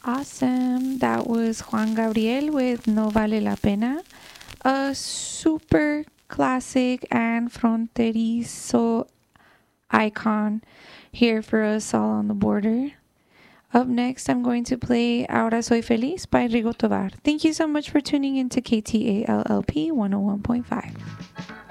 Awesome. That was Juan Gabriel with No Vale la Pena. A super classic and fronterizo icon here for us all on the border. Up next, I'm going to play Ahora Soy Feliz by Rigo Tovar. Thank you so much for tuning in to KTALLP 101.5.